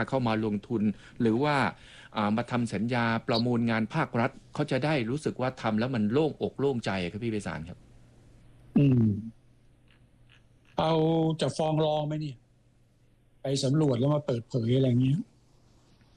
เข้ามาลงทุนหรือว่ามาทำสัญญาประมูลงานภาครัฐเขาจะได้รู้สึกว่าทำแล้วมันโล่งอกโล่งใจครับพี่ไพศาลครับอืมเอาจะฟ้องร้องไหมเนี่ยไปสำรวจแล้วมาเปิดเผยอะไรเงี้ย